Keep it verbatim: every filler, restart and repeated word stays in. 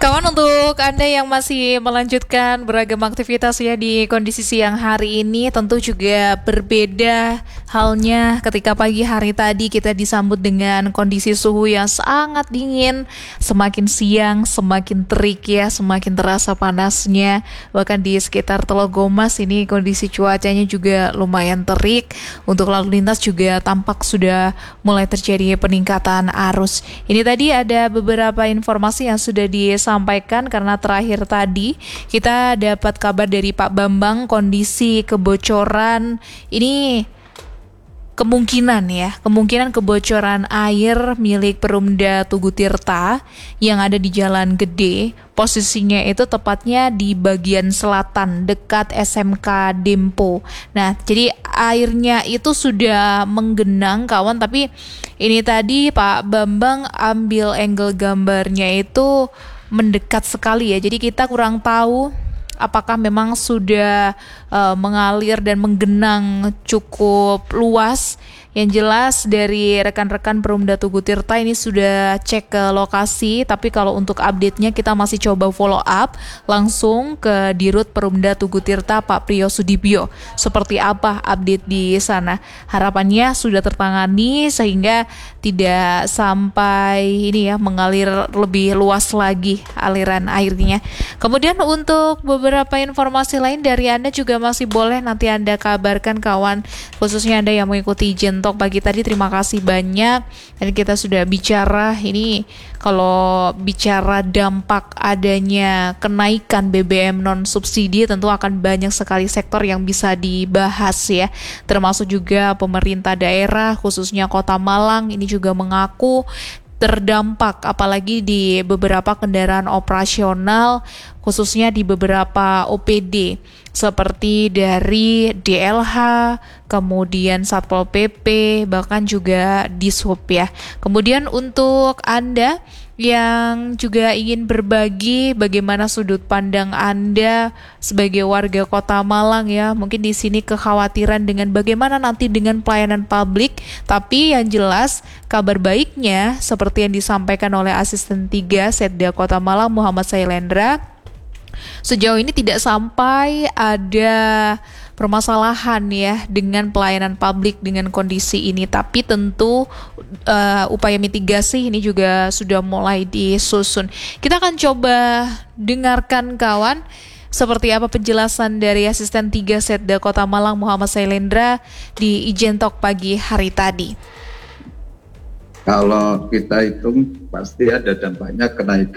Kawan, untuk Anda yang masih melanjutkan beragam aktivitas ya di kondisi siang hari ini, tentu juga berbeda halnya ketika pagi hari tadi kita disambut dengan kondisi suhu yang sangat dingin. Semakin siang semakin terik ya, semakin terasa panasnya. Bahkan di sekitar Telogomas ini kondisi cuacanya juga lumayan terik. Untuk lalu lintas juga tampak sudah mulai terjadi peningkatan arus. Ini tadi ada beberapa informasi yang sudah disampaikan karena terakhir tadi kita dapat kabar dari Pak Bambang, kondisi kebocoran ini kemungkinan ya, kemungkinan kebocoran air milik Perumda Tugu Tirta yang ada di Jalan Gede. Posisinya itu tepatnya di bagian selatan dekat S M K Dempo. Nah, jadi airnya itu sudah menggenang kawan, tapi ini tadi Pak Bambang ambil angle gambarnya itu mendekat sekali ya. Jadi kita kurang tahu apakah memang sudah uh, mengalir dan menggenang cukup luas. Yang jelas dari rekan-rekan Perumda Tugu Tirta ini sudah cek ke lokasi, tapi kalau untuk update-nya kita masih coba follow up langsung ke Dirut Perumda Tugu Tirta Pak Priyo Sudibyo. Seperti apa update di sana? Harapannya sudah tertangani sehingga tidak sampai ini ya mengalir lebih luas lagi aliran airnya. Kemudian untuk beberapa informasi lain dari Anda juga masih boleh nanti Anda kabarkan kawan, khususnya Anda yang mengikuti Jentok pagi tadi. Terima kasih banyak. Dan kita sudah bicara ini, kalau bicara dampak adanya kenaikan B B M non subsidi tentu akan banyak sekali sektor yang bisa dibahas ya, termasuk juga pemerintah daerah khususnya Kota Malang ini juga mengaku terdampak, apalagi di beberapa kendaraan operasional khususnya di beberapa O P D seperti dari D L H, kemudian Satpol P P, bahkan juga Dishub ya. Kemudian untuk Anda yang juga ingin berbagi bagaimana sudut pandang Anda sebagai warga Kota Malang ya, mungkin di sini kekhawatiran dengan bagaimana nanti dengan pelayanan publik, tapi yang jelas kabar baiknya seperti yang disampaikan oleh Asisten tiga Setda Kota Malang Muhammad Sailendra, sejauh ini tidak sampai ada permasalahan ya dengan pelayanan publik dengan kondisi ini, tapi tentu uh, upaya mitigasi ini juga sudah mulai disusun. Kita akan coba dengarkan kawan seperti apa penjelasan dari Asisten tiga Setda Kota Malang Muhammad Sailendra di Ijen Talk pagi hari tadi. Kalau kita hitung pasti ada dampaknya kenaikan